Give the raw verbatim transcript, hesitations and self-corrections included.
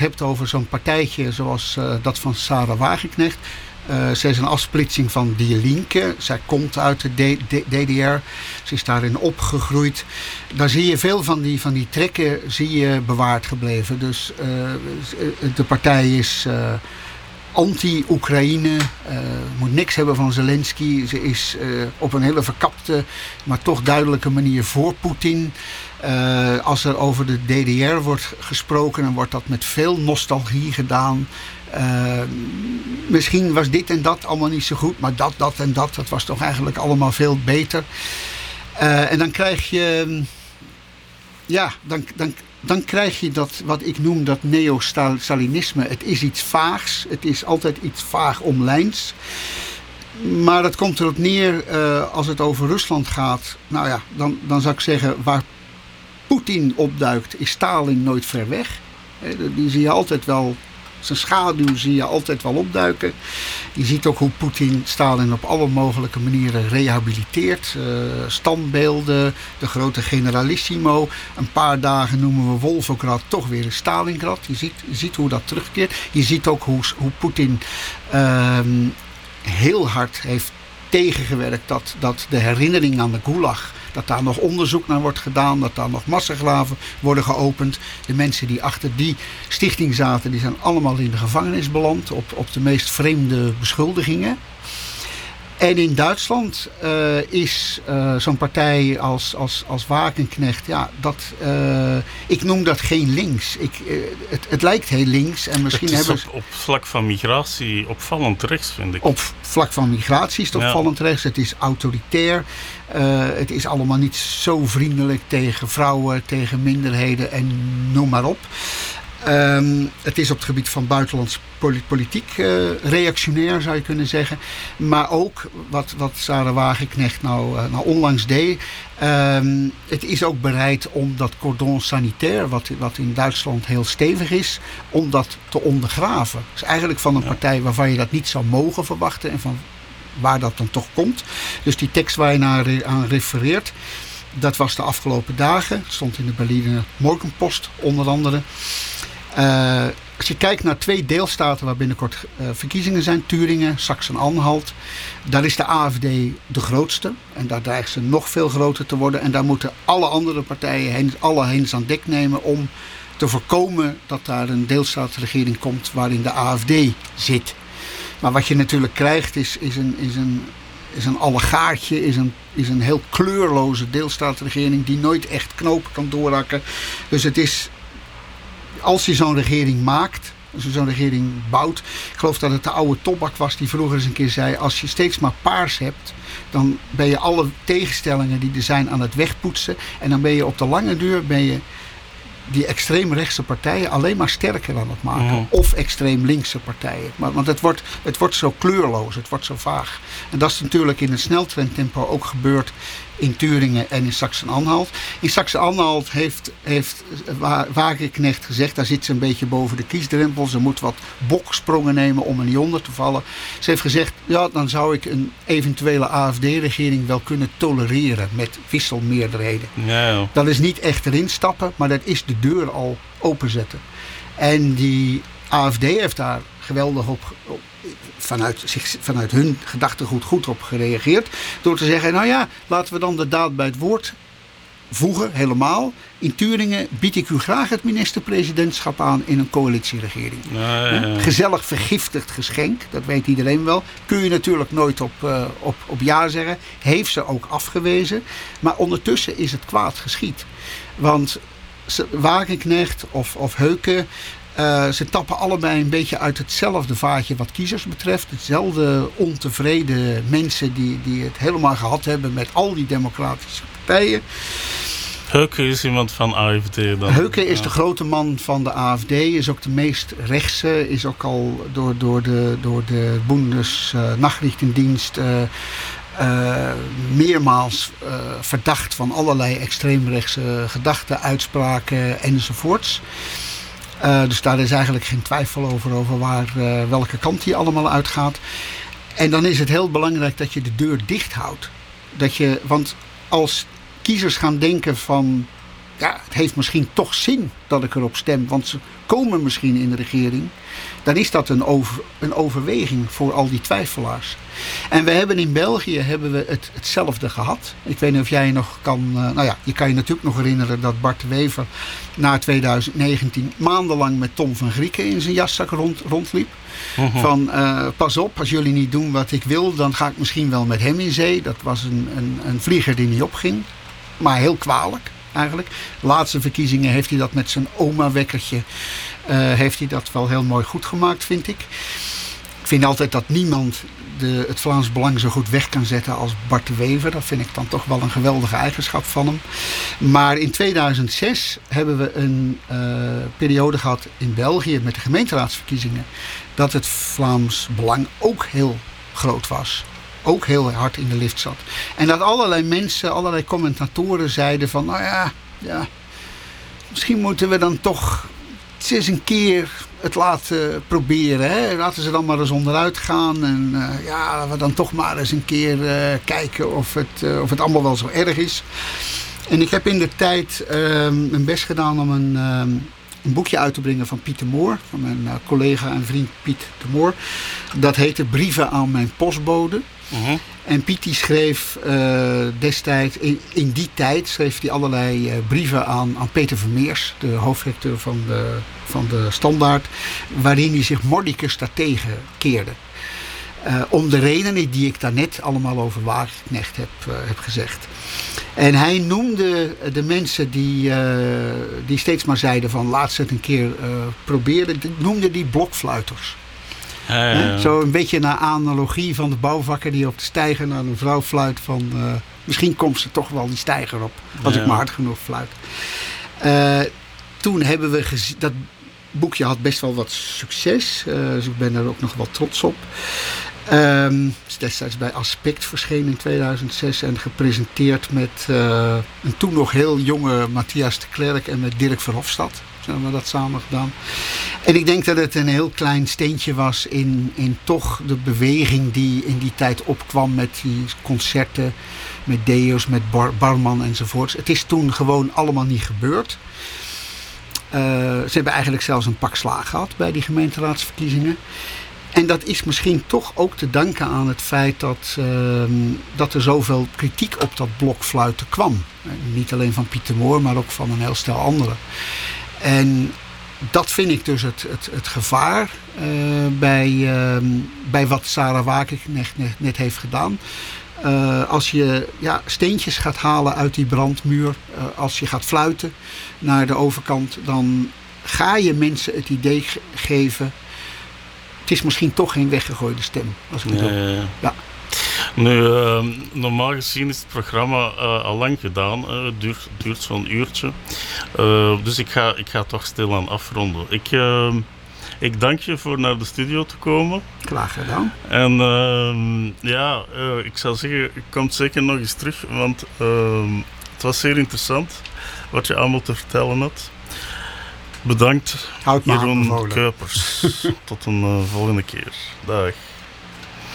hebt over zo'n partijtje zoals uh, dat van Sarah Wagenknecht. Uh, zij is een afsplitsing van Die Linke. Zij komt uit de D D R. Ze is daarin opgegroeid. Daar zie je veel van die, van die trekken zie je bewaard gebleven. Dus uh, de partij is uh, anti-Oekraïne. Uh, moet niks hebben van Zelensky. Ze is uh, op een hele verkapte, maar toch duidelijke manier voor Poetin. Uh, als er over de D D R wordt gesproken, dan wordt dat met veel nostalgie gedaan. Uh, misschien was dit en dat allemaal niet zo goed, maar dat, dat en dat, dat was toch eigenlijk allemaal veel beter. Uh, en dan krijg je, ja, dan, dan, dan krijg je dat wat ik noem dat neo-Stalinisme. Het is iets vaags, het is altijd iets vaag omlijns. Maar het komt erop neer, uh, als het over Rusland gaat, nou ja, dan, dan zou ik zeggen, waar Poetin opduikt, is Stalin nooit ver weg. Die zie je altijd wel, zijn schaduw zie je altijd wel opduiken. Je ziet ook hoe Poetin Stalin op alle mogelijke manieren rehabiliteert. Uh, standbeelden, de grote generalissimo. Een paar dagen noemen we Volgograd toch weer een Stalingrad. Je ziet, je ziet hoe dat terugkeert. Je ziet ook hoe, hoe Poetin uh, heel hard heeft tegengewerkt dat, dat de herinnering aan de Gulag, dat daar nog onderzoek naar wordt gedaan, dat daar nog massagraven worden geopend. De mensen die achter die stichting zaten, die zijn allemaal in de gevangenis beland op, op de meest vreemde beschuldigingen. En in Duitsland uh, is uh, zo'n partij als, als, als Wagenknecht, ja, dat, uh, ik noem dat geen links. Ik, uh, het, het lijkt heel links. En misschien het is hebben op, op vlak van migratie opvallend rechts, vind ik. Op vlak van migratie is het opvallend ja. rechts. Het is autoritair. Uh, het is allemaal niet zo vriendelijk tegen vrouwen, tegen minderheden en noem maar op. Um, het is op het gebied van buitenlandse politiek uh, reactionair, zou je kunnen zeggen. Maar ook, wat, wat Sarah Wagenknecht nou, uh, nou onlangs deed, um, het is ook bereid om dat cordon sanitaire, wat, wat in Duitsland heel stevig is, om dat te ondergraven. Dus eigenlijk van een partij waarvan je dat niet zou mogen verwachten en van waar dat dan toch komt. Dus die tekst waar je naar aan refereert, dat was de afgelopen dagen. Het stond in de Berliner Morgenpost onder andere. Uh, als je kijkt naar twee deelstaten waar binnenkort uh, verkiezingen zijn, Thüringen, Sachsen-Anhalt, daar is de A F D de grootste. En daar dreigt ze nog veel groter te worden. En daar moeten alle andere partijen heen, alle heens aan dek nemen om te voorkomen dat daar een deelstaatsregering komt waarin de A F D zit. Maar wat je natuurlijk krijgt is, is een, is een, is een allegaartje, is een, is een heel kleurloze deelstaatsregering die nooit echt knopen kan doorhakken. Dus het is, als je zo'n regering maakt, als je zo'n regering bouwt, ik geloof dat het de oude Tobak was die vroeger eens een keer zei, als je steeds maar paars hebt, dan ben je alle tegenstellingen die er zijn aan het wegpoetsen en dan ben je op de lange duur ben je die extreemrechtse partijen alleen maar sterker aan het maken. Mm. Of extreem linkse partijen. Maar, want het wordt, het wordt zo kleurloos, het wordt zo vaag. En dat is natuurlijk in een sneltrendtempo ook gebeurd in Thüringen en in Sachsen-Anhalt. In Sachsen-Anhalt heeft, heeft Wagenknecht gezegd, daar zit ze een beetje boven de kiesdrempel. Ze moet wat boksprongen nemen om er niet onder te vallen. Ze heeft gezegd, ja, dan zou ik een eventuele A F D-regering wel kunnen tolereren met wisselmeerderheden. Ja. Dat is niet echt erin stappen, maar dat is de deur al openzetten. En die A F D heeft daar geweldig op, op vanuit, zich, vanuit hun gedachtegoed goed op gereageerd. Door te zeggen, nou ja, laten we dan de daad bij het woord voegen, helemaal. In Thüringen bied ik u graag het minister-presidentschap aan in een coalitieregering. Ja, ja, ja. Gezellig vergiftigd geschenk, dat weet iedereen wel. Kun je natuurlijk nooit op, uh, op, op ja zeggen. Heeft ze ook afgewezen. Maar ondertussen is het kwaad geschied. Want Wagenknecht of, of Heuken, Uh, ze tappen allebei een beetje uit hetzelfde vaatje wat kiezers betreft. Hetzelfde ontevreden mensen die, die het helemaal gehad hebben met al die democratische partijen. Heuken is iemand van A F D dan? Heuken is ja. de grote man van de A F D, is ook de meest rechtse, is ook al door, door de, door de Bundesnachrichtendienst uh, uh, meermaals uh, verdacht van allerlei extreemrechtse gedachten, uitspraken enzovoorts. Uh, dus daar is eigenlijk geen twijfel over, over waar, uh, welke kant die allemaal uitgaat. En dan is het heel belangrijk dat je de deur dicht houdt. Dat je, want als kiezers gaan denken van ja, het heeft misschien toch zin dat ik erop stem, want ze komen misschien in de regering. Dan is dat een, over, een overweging voor al die twijfelaars. En we hebben in België hebben we het, hetzelfde gehad. Ik weet niet of jij nog kan... Uh, nou ja, je kan je natuurlijk nog herinneren dat Bart de Wever na twintig negentien maandenlang met Tom van Grieken in zijn jaszak rond, rondliep. Uh-huh. Van uh, pas op, als jullie niet doen wat ik wil, dan ga ik misschien wel met hem in zee. Dat was een, een, een vlieger die niet opging. Maar heel kwalijk eigenlijk. De laatste verkiezingen heeft hij dat met zijn oma-wekkertje. Uh, heeft hij dat wel heel mooi goed gemaakt, vind ik. Ik vind altijd dat niemand de, het Vlaams Belang zo goed weg kan zetten als Bart de Wever. Dat vind ik dan toch wel een geweldige eigenschap van hem. Maar in tweeduizend zes hebben we een uh, periode gehad in België met de gemeenteraadsverkiezingen. Dat het Vlaams Belang ook heel groot was. Ook heel hard in de lift zat. En dat allerlei mensen, allerlei commentatoren zeiden van... nou ja, ja misschien moeten we dan toch eens een keer het laten proberen. Hè? Laten ze dan maar eens onderuit gaan. En uh, ja, laten we dan toch maar eens een keer uh, kijken of het, uh, of het allemaal wel zo erg is. En ik heb in de tijd uh, mijn best gedaan om een... Uh, een boekje uit te brengen van Piet de Moor. Van mijn uh, collega en vriend Piet de Moor. Dat heette Brieven aan mijn postbode. Uh-huh. En Piet die schreef uh, destijds, in, in die tijd schreef hij allerlei uh, brieven aan, aan Peter Vermeers, de hoofdredacteur van de, van de Standaard, waarin hij zich mordicus daartegen keerde. Uh, om de redenen die ik daarnet allemaal over Wagenknecht heb, uh, heb gezegd. En hij noemde de mensen die, uh, die steeds maar zeiden van laat ze het een keer uh, proberen, noemde die blokfluiters. Ja, ja, ja. Zo een beetje naar analogie van de bouwvakker die op de steiger naar een vrouw fluit van uh, misschien komt ze toch wel die steiger op als ja. ik maar hard genoeg fluit. Uh, toen hebben we gezien, dat boekje had best wel wat succes, uh, dus ik ben er ook nog wel trots op. Um, is destijds bij Aspect verschenen in tweeduizend zes en gepresenteerd met uh, een toen nog heel jonge Matthias de Klerk en met Dirk Verhofstadt. Zo hebben we dat samen gedaan. En ik denk dat het een heel klein steentje was in, in toch de beweging die in die tijd opkwam met die concerten, met Deus, met Bar, Barman enzovoorts. Het is toen gewoon allemaal niet gebeurd. Uh, ze hebben eigenlijk zelfs een pak slaag gehad bij die gemeenteraadsverkiezingen. En dat is misschien toch ook te danken aan het feit dat, uh, dat er zoveel kritiek op dat blokfluiten kwam. Niet alleen van Piet de Moor, maar ook van een heel stel anderen. En dat vind ik dus het, het, het gevaar uh, bij, uh, bij wat Sarah Wagenknecht net, net heeft gedaan. Uh, als je ja, steentjes gaat halen uit die brandmuur, uh, als je gaat fluiten naar de overkant, dan ga je mensen het idee ge- geven... Het is misschien toch geen weggegooide stem. Als ik het ja, ja. ja. Nu, uh, normaal gezien is het programma uh, al lang gedaan. Uh, het duurt, duurt zo'n uurtje. Uh, dus ik ga, ik ga toch stilaan afronden. Ik, uh, ik dank je voor naar de studio te komen. Graag gedaan. En uh, ja, uh, ik zou zeggen, ik kom zeker nog eens terug. Want uh, het was zeer interessant wat je allemaal te vertellen had. Bedankt, Jeroen Kuipers. Tot een uh, volgende keer. Dag.